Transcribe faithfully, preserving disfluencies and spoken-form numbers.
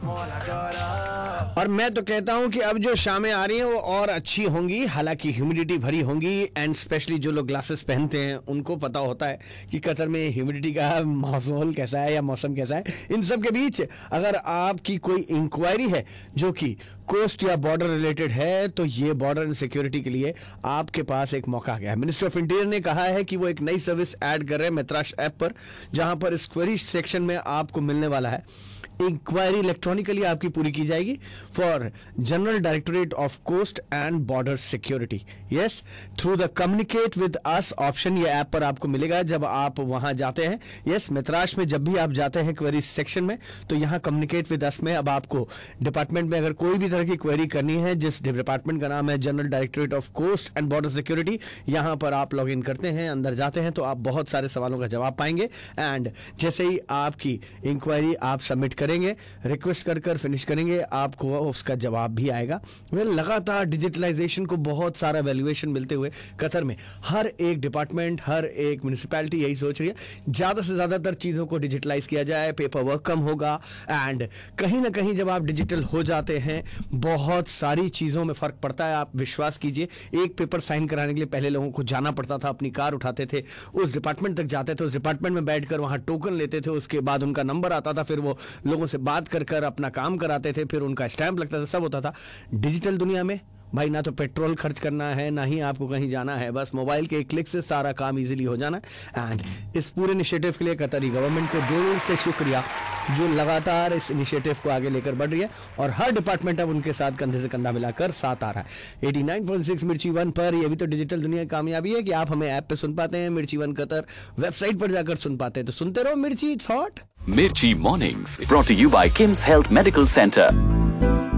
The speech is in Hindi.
और मैं तो कहता हूं कि अब जो शामें आ रही हैं वो और अच्छी होंगी, हालांकि ह्यूमिडिटी भरी होंगी। एंड स्पेशली जो लोग ग्लासेस पहनते हैं उनको पता होता है कि कतर में ह्यूमिडिटी का माहौल कैसा है या मौसम कैसा है। इन सब के बीच अगर आपकी कोई इंक्वायरी है जो कि कोस्ट या बॉर्डर रिलेटेड है, तो ये बॉर्डर एंड सिक्योरिटी के लिए आपके पास एक मौका आ गया है। मिनिस्ट्री ऑफ इंटीरियर ने कहा है कि वो एक नई सर्विस ऐड कर रहे हैं मित्राश ऐप पर, जहां पर इस क्वेरी सेक्शन में आपको मिलने वाला है इंक्वायरी इलेक्ट्रॉनिकली आपकी पूरी की जाएगी for general directorate of coast and border security. Yes, through the communicate with us option ये ऐप पर आपको मिलेगा जब आप वहां जाते हैं। यस yes, मित्राश में जब भी आप जाते हैं क्वेरी सेक्शन में, तो यहां कम्युनिकेट विद अस में अब आपको डिपार्टमेंट में अगर कोई भी तरह की क्वेरी करनी है, जिस डिपार्टमेंट का नाम है general directorate of coast and border security, यहां पर आप लॉग इन करते हैं, अंदर जाते हैं तो आप बहुत सारे सवालों का जवाब पाएंगे। एंड जैसे ही आपकी इंक्वायरी आप सबमिट करेंगे, रिक्वेस्ट कर कर फिनिश करेंगे, आपको उसका जवाब भी आएगा। वे लगातार डिजिटलाइजेशन को बहुत सारा वैल्यूएशन मिलते हुए कतर में हर एक डिपार्टमेंट, हर एक म्युनिसिपैलिटी यही सोच रही है ज्यादा से ज्यादातर चीजों को डिजिटलाइज किया जाए, पेपर वर्क कम होगा। एंड कहीं ना कहीं जब आप डिजिटल हो जाते हैं बहुत सारी चीजों में फर्क पड़ता है। आप विश्वास कीजिए, एक पेपर साइन कराने के लिए पहले लोगों को जाना पड़ता था, अपनी कार उठाते थे, उस डिपार्टमेंट तक जाते थे, उस डिपार्टमेंट में बैठकर वहां टोकन लेते थे, उसके बाद उनका नंबर आता था, फिर वो लोगों से बात कर कर अपना काम कराते थे, फिर उनका स्टैंप लगता था, सब होता था। डिजिटल दुनिया में भाई ना तो पेट्रोल खर्च करना है, ना ही आपको कहीं जाना है, बस मोबाइल के एक क्लिक से सारा काम इजीली हो जाना है। एंड इस पूरे इनिशिएटिव के लिए कतरी गवर्नमेंट को दिल से शुक्रिया, जो लगातार इस इनिशिएटिव को आगे लेकर बढ़ रही है और हर डिपार्टमेंट अब उनके साथ कंधे से कंधा मिलाकर साथ आ रहा है। नवासी पॉइंट सिक्स मिर्ची वन पर ये भी तो डिजिटल दुनिया की कामयाबी है कि आप हमें ऐप पे सुन पाते हैं, मिर्ची वन कतर वेबसाइट पर जाकर सुन पाते हैं। तो सुनते रहो मिर्ची, it's hot. Mirchi Mornings, brought to you by Kim's Health Medical Center.